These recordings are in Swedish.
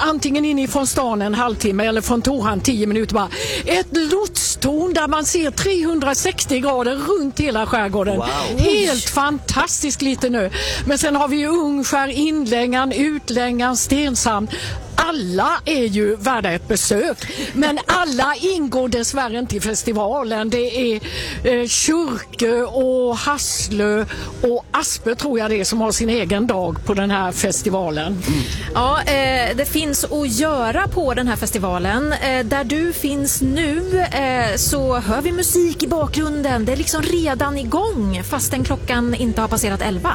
antingen inifrån stan en halvtimme eller från Torhamn 10 minuter bara. Ett lotstorn där man ser 360 grader runt hela skärgården. Wow. Helt fantastiskt lite nu. Men sen har vi ju Ungskär, Inlängan, Utlängan, Stenshamn. Alla är ju värda ett besök, men alla ingår dessvärre inte i festivalen. Det är Kyrkö och Hasslö och Aspe tror jag det är som har sin egen dag på den här festivalen. Ja, det finns att göra på den här festivalen. Där du finns nu så hör vi musik i bakgrunden. Det är liksom redan igång fastän klockan inte har passerat 11.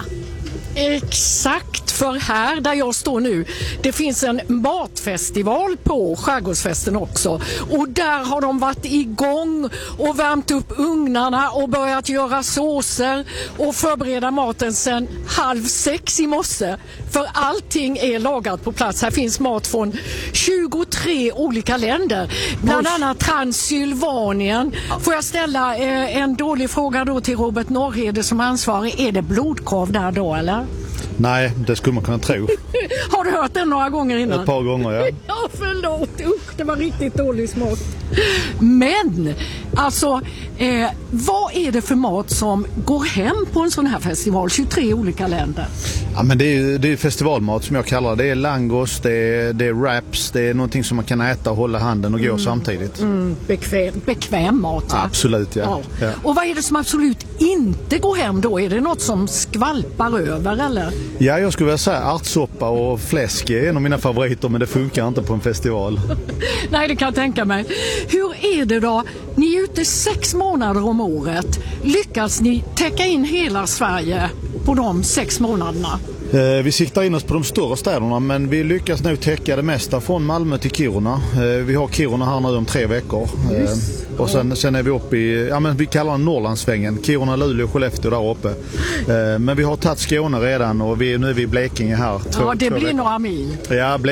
Exakt, för här där jag står nu, det finns en matfestival på Skärgårdsfesten också. Och där har de varit igång och värmt upp ugnarna och börjat göra såser och förbereda maten sedan 5:30 i morse. För allting är lagat på plats. Här finns mat från 23 olika länder, bland annat Transylvanien. Får jag ställa en dålig fråga då till Robert Norrhede som ansvarig. Är det blodkorv där då eller? Nej, det skulle man kunna tro. Har du hört den några gånger innan? Ett par gånger, ja. Ja, förlåt. Det var riktigt dålig smak. Men, alltså, vad är det för mat som går hem på en sån här festival? 23 olika länder. Ja, men det är festivalmat som jag kallar det. Det är langos, det är wraps, det är någonting som man kan äta och hålla handen och gå samtidigt. Bekväm mat, va? Absolut, ja. Och vad är det som absolut inte går hem då? Är det något som skvalpar över, eller? Ja, jag skulle vilja säga ärtsoppa och fläsk är en av mina favoriter, men det funkar inte på en festival. Nej, det kan jag tänka mig. Hur är det då? Ni är ute 6 månader om året. Lyckas ni täcka in hela Sverige på de 6 månaderna? Vi siktar in oss på de större städerna, men vi lyckas nu täcka det mesta från Malmö till Kiruna. Vi har Kiruna här nu om 3 veckor. Och sen är vi uppe i, vi kallar den Norrlandssvängen, Kiruna, Luleå, Skellefteå där uppe. Men vi har tagit Skåne redan och nu är vi i Blekinge här. Det blir några mil. Ja,